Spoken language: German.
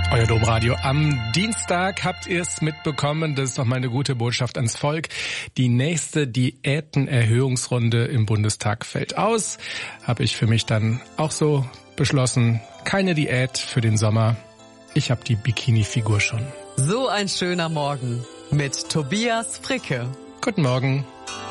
Euer Domradio. Am Dienstag habt ihr es mitbekommen, das ist noch mal eine gute Botschaft ans Volk. Die nächste Diätenerhöhungsrunde im Bundestag fällt aus. Habe ich für mich dann auch so beschlossen. Keine Diät für den Sommer. Ich habe die Bikini-Figur schon. So ein schöner Morgen mit Tobias Fricke. Guten Morgen.